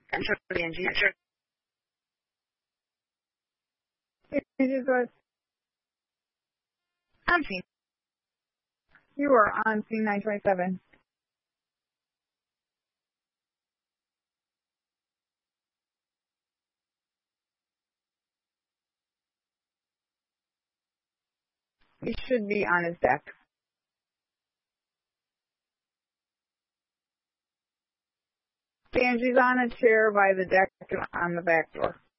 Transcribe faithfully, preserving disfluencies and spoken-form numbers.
Enter Angie. Changes was On scene. you are on scene nine twenty-seven. He should be on his deck. Angie's on a chair by the deck on the back door.